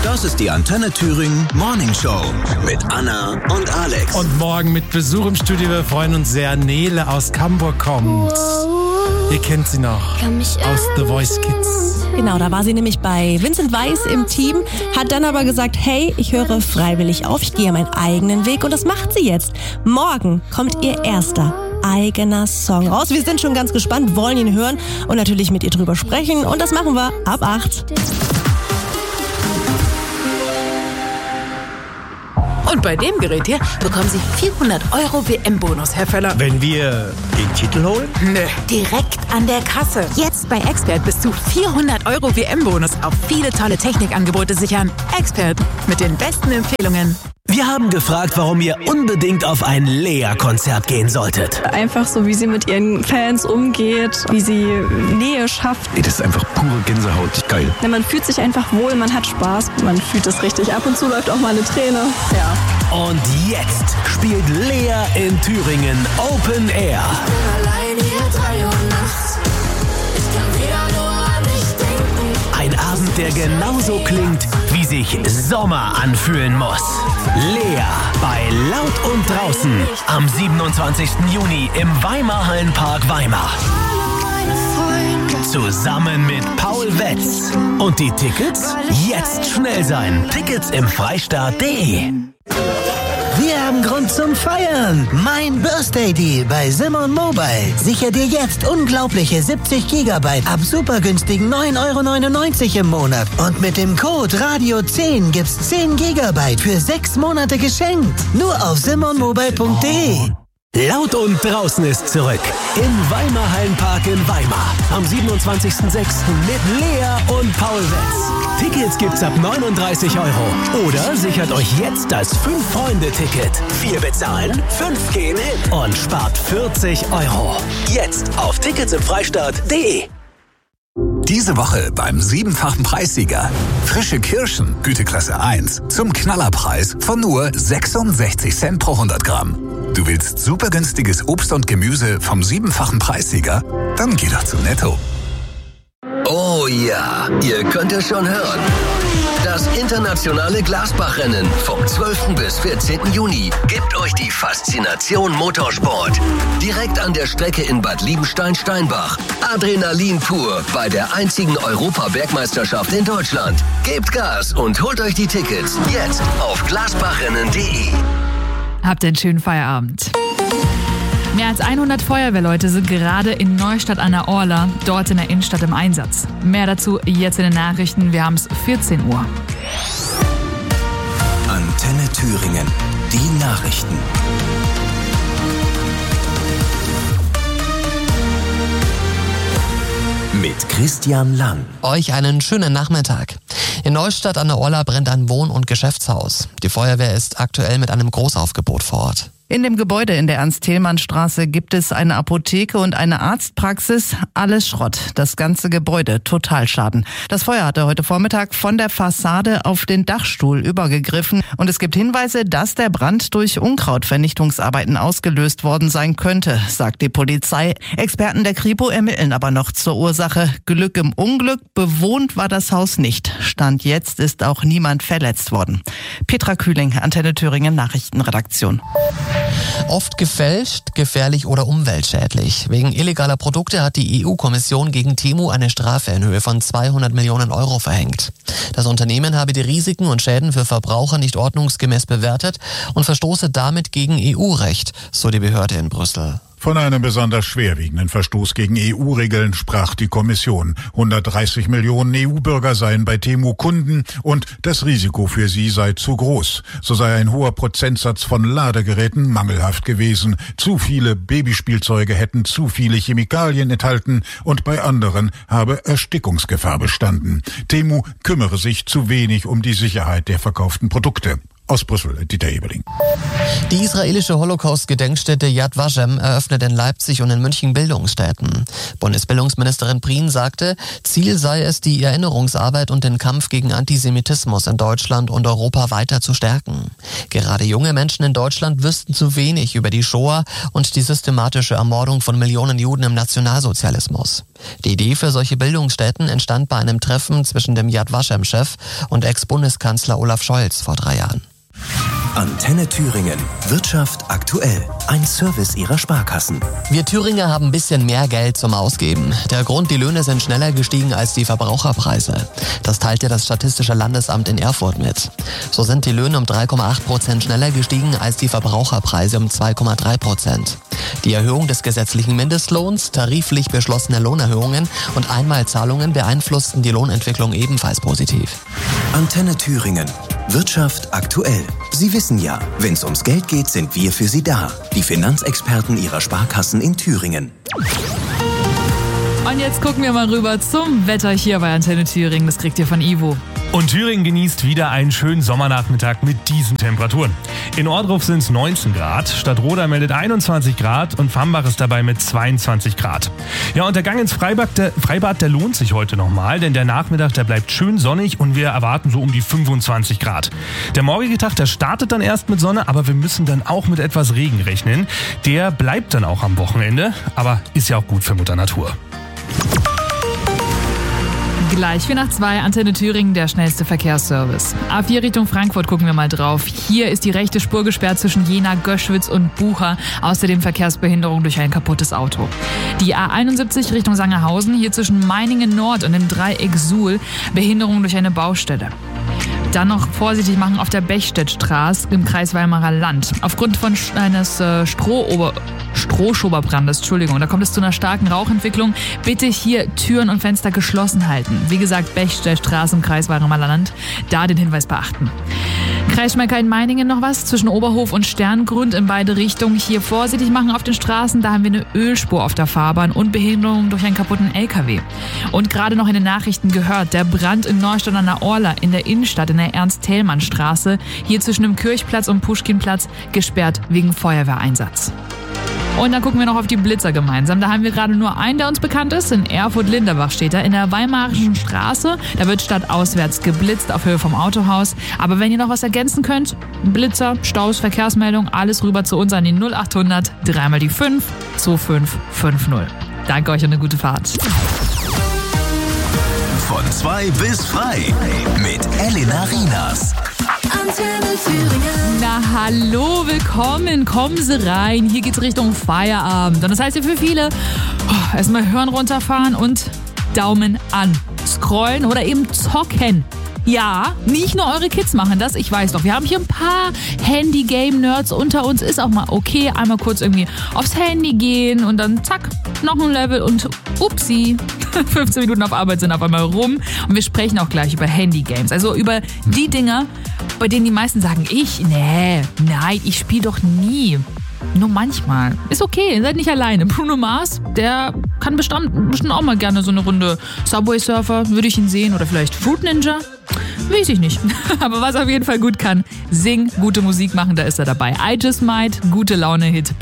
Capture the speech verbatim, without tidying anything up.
Das ist die Antenne Thüringen Morning Show mit Anna und Alex. Und morgen mit Besuch im Studio. Wir freuen uns sehr. Nele aus Hamburg kommt. Ihr kennt sie noch aus The Voice Kids. Genau, da war sie nämlich bei Vincent Weiss im Team, hat dann aber gesagt, hey, ich höre freiwillig auf, ich gehe meinen eigenen Weg und das macht sie jetzt. Morgen kommt ihr erster eigener Song raus. Wir sind schon ganz gespannt, wollen ihn hören und natürlich mit ihr drüber sprechen und das machen wir ab acht. Und bei dem Gerät hier bekommen Sie vierhundert Euro W M-Bonus, Herr Völler. Wenn wir den Titel holen? Nö, direkt an der Kasse. Jetzt bei Expert bis zu vierhundert Euro W M-Bonus auf viele tolle Technikangebote sichern. Expert mit den besten Empfehlungen. Wir haben gefragt, warum ihr unbedingt auf ein Lea-Konzert gehen solltet. Einfach so, wie sie mit ihren Fans umgeht, wie sie Nähe schafft. Ey, das ist einfach pure Gänsehaut. Geil. Ja, man fühlt sich einfach wohl, man hat Spaß, man fühlt es richtig. Ab und zu läuft auch mal eine Träne. Ja. Und jetzt spielt Lea in Thüringen Open Air. Ich bin allein hier drei Uhr nachts. Ich kann wieder nur an dich denken. Ein Abend, der genauso klingt, wie sich Sommer anfühlen muss. Lea bei Laut und Draußen am siebenundzwanzigsten Juni im Weimar-Hallenpark Weimar. Zusammen mit Paul Wetz. Und die Tickets? Jetzt schnell sein. Tickets im Freistaat punkt de. Wir haben Grund zum Feiern. Mein Birthday Deal bei Simon Mobile. Sicher dir jetzt unglaubliche siebzig Gigabyte ab super günstigen neun Euro neunundneunzig im Monat. Und mit dem Code Radio zehn gibt's zehn Gigabyte für sechs Monate geschenkt. Nur auf simon mobile punkt de. Laut und Draußen ist zurück. Im Weimar-Hallenpark in Weimar. Am siebenundzwanzigsten sechsten mit Lea und Paul Wetz. Tickets gibt's ab neununddreißig Euro. Oder sichert euch jetzt das fünf-Freunde-Ticket. Vier bezahlen, fünf gehen hin. Und spart vierzig Euro. Jetzt auf Tickets im Freistaat punkt de. Diese Woche beim siebenfachen Preissieger. Frische Kirschen, Güteklasse eins, zum Knallerpreis von nur sechsundsechzig Cent pro hundert Gramm. Du willst super günstiges Obst und Gemüse vom siebenfachen Preissieger? Dann geh doch zu Netto. Oh ja, ihr könnt es schon hören. Das internationale Glasbach-Rennen vom zwölften bis vierzehnten Juni gibt euch die Faszination Motorsport. Direkt an der Strecke in Bad Liebenstein-Steinbach. Adrenalin pur bei der einzigen Europa-Bergmeisterschaft in Deutschland. Gebt Gas und holt euch die Tickets jetzt auf glasbachrennen punkt de. Habt einen schönen Feierabend. Mehr als hundert Feuerwehrleute sind gerade in Neustadt an der Orla, dort in der Innenstadt im Einsatz. Mehr dazu jetzt in den Nachrichten. Wir haben es vierzehn Uhr. Antenne Thüringen. Die Nachrichten. Mit Christian Lang. Euch einen schönen Nachmittag. In Neustadt an der Orla brennt ein Wohn- und Geschäftshaus. Die Feuerwehr ist aktuell mit einem Großaufgebot vor Ort. In dem Gebäude in der Ernst-Thälmann-Straße gibt es eine Apotheke und eine Arztpraxis. Alles Schrott. Das ganze Gebäude Totalschaden. Das Feuer hatte heute Vormittag von der Fassade auf den Dachstuhl übergegriffen. Und es gibt Hinweise, dass der Brand durch Unkrautvernichtungsarbeiten ausgelöst worden sein könnte, sagt die Polizei. Experten der Kripo ermitteln aber noch zur Ursache. Glück im Unglück. Bewohnt war das Haus nicht. Stand jetzt ist auch niemand verletzt worden. Petra Kühling, Antenne Thüringen Nachrichtenredaktion. Oft gefälscht, gefährlich oder umweltschädlich. Wegen illegaler Produkte hat die E U-Kommission gegen Temu eine Strafe in Höhe von zweihundert Millionen Euro verhängt. Das Unternehmen habe die Risiken und Schäden für Verbraucher nicht ordnungsgemäß bewertet und verstoße damit gegen E U-Recht, so die Behörde in Brüssel. Von einem besonders schwerwiegenden Verstoß gegen E U-Regeln sprach die Kommission. hundertdreißig Millionen E U-Bürger seien bei Temu Kunden und das Risiko für sie sei zu groß. So sei ein hoher Prozentsatz von Ladegeräten mangelhaft gewesen. Zu viele Babyspielzeuge hätten zu viele Chemikalien enthalten und bei anderen habe Erstickungsgefahr bestanden. Temu kümmere sich zu wenig um die Sicherheit der verkauften Produkte. Aus Brüssel, Dieter Ebeling. Die israelische Holocaust-Gedenkstätte Yad Vashem eröffnet in Leipzig und in München Bildungsstätten. Bundesbildungsministerin Prien sagte, Ziel sei es, die Erinnerungsarbeit und den Kampf gegen Antisemitismus in Deutschland und Europa weiter zu stärken. Gerade junge Menschen in Deutschland wüssten zu wenig über die Shoah und die systematische Ermordung von Millionen Juden im Nationalsozialismus. Die Idee für solche Bildungsstätten entstand bei einem Treffen zwischen dem Yad Vashem-Chef und Ex-Bundeskanzler Olaf Scholz vor drei Jahren. Antenne Thüringen. Wirtschaft aktuell. Ein Service Ihrer Sparkassen. Wir Thüringer haben ein bisschen mehr Geld zum Ausgeben. Der Grund, die Löhne sind schneller gestiegen als die Verbraucherpreise. Das teilte das Statistische Landesamt in Erfurt mit. So sind die Löhne um drei Komma acht Prozent schneller gestiegen als die Verbraucherpreise um zwei Komma drei Prozent. Die Erhöhung des gesetzlichen Mindestlohns, tariflich beschlossene Lohnerhöhungen und Einmalzahlungen beeinflussten die Lohnentwicklung ebenfalls positiv. Antenne Thüringen. Wirtschaft aktuell. Sie wissen ja, wenn es ums Geld geht, sind wir für Sie da. Die Finanzexperten Ihrer Sparkassen in Thüringen. Und jetzt gucken wir mal rüber zum Wetter hier bei Antenne Thüringen. Das kriegt ihr von Ivo. Und Thüringen genießt wieder einen schönen Sommernachmittag mit diesen Temperaturen. In Ohrdruf sind es neunzehn Grad, Stadtroda meldet einundzwanzig Grad und Fambach ist dabei mit zweiundzwanzig Grad. Ja, und der Gang ins Freibad, der, Freibad, der lohnt sich heute nochmal, denn der Nachmittag, der bleibt schön sonnig und wir erwarten so um die fünfundzwanzig Grad. Der morgige Tag, der startet dann erst mit Sonne, aber wir müssen dann auch mit etwas Regen rechnen. Der bleibt dann auch am Wochenende, aber ist ja auch gut für Mutter Natur. Gleich vier nach zwei, Antenne Thüringen, der schnellste Verkehrsservice. A vier Richtung Frankfurt gucken wir mal drauf. Hier ist die rechte Spur gesperrt zwischen Jena, Göschwitz und Bucha. Außerdem Verkehrsbehinderung durch ein kaputtes Auto. Die A einundsiebzig Richtung Sangerhausen, hier zwischen Meiningen Nord und dem Dreieck Suhl. Behinderung durch eine Baustelle. Dann noch vorsichtig machen auf der Bechstedtstraße im Kreis Weimarer Land. Aufgrund von eines äh, Strohober Strohschoberbrandes, Entschuldigung, da kommt es zu einer starken Rauchentwicklung. Bitte hier Türen und Fenster geschlossen halten. Wie gesagt, Bechstedtstraße im Kreis Weimarer Land, da den Hinweis beachten. Kreis Schmecker-in-Meiningen noch was zwischen Oberhof und Sterngrund in beide Richtungen. Hier vorsichtig machen auf den Straßen, da haben wir eine Ölspur auf der Fahrbahn und Behinderung durch einen kaputten L K W. Und gerade noch in den Nachrichten gehört, der Brand in Neustadt an der Orla in der Innenstadt in der Ernst-Thälmann-Straße, hier zwischen dem Kirchplatz und Puschkinplatz, gesperrt wegen Feuerwehreinsatz. Und dann gucken wir noch auf die Blitzer gemeinsam. Da haben wir gerade nur einen, der uns bekannt ist. In Erfurt-Linderbach steht er in der Weimarischen Straße. Da wird stadtauswärts geblitzt auf Höhe vom Autohaus. Aber wenn ihr noch was ergänzen könnt, Blitzer, Staus, Verkehrsmeldung, alles rüber zu uns an die null achthundert, dreimal die fünf, zwei fünf fünf null. Danke euch und eine gute Fahrt. Von zwei bis frei mit Elena Rienas. Antenne Thüringen. Na hallo, willkommen, kommen Sie rein. Hier geht's Richtung Feierabend. Und das heißt ja für viele, oh, erstmal Hören runterfahren und Daumen an. Scrollen oder eben zocken. Ja, nicht nur eure Kids machen das, ich weiß doch. Wir haben hier ein paar Handy-Game-Nerds unter uns. Ist auch mal okay, einmal kurz irgendwie aufs Handy gehen und dann zack, noch ein Level und upsi, fünfzehn Minuten auf Arbeit sind auf einmal rum. Und wir sprechen auch gleich über Handy-Games. Also über die Dinger, bei denen die meisten sagen, ich, nee, nein, ich spiele doch nie. Nur manchmal. Ist okay, ihr seid nicht alleine. Bruno Mars, der kann bestimmt, bestimmt auch mal gerne so eine Runde Subway Surfer, würde ich ihn sehen. Oder vielleicht Fruit Ninja. Weiß ich nicht. Aber was er auf jeden Fall gut kann, singen, gute Musik machen, da ist er dabei. I Just Might, gute Laune-Hit.